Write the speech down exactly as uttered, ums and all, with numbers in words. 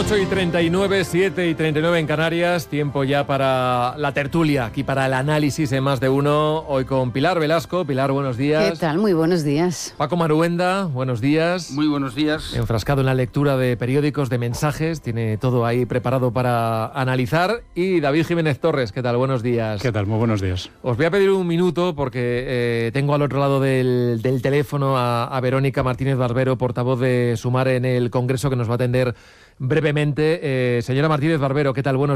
ocho y treinta y nueve, siete y treinta y nueve en Canarias, tiempo ya para la tertulia, aquí para el análisis en Más de Uno, hoy con Pilar Velasco. Pilar, buenos días. ¿Qué tal? Muy buenos días. Paco Maruenda, buenos días. Muy buenos días. Enfrascado en la lectura de periódicos, de mensajes, tiene todo ahí preparado para analizar. Y David Jiménez Torres, ¿qué tal? Buenos días. ¿Qué tal? Muy buenos días. Os voy a pedir un minuto porque eh, tengo al otro lado del, del teléfono a, a Verónica Martínez Barbero, portavoz de Sumar en el Congreso, que nos va a atender brevemente. Eh, señora Martínez Barbero, ¿qué tal? Buenos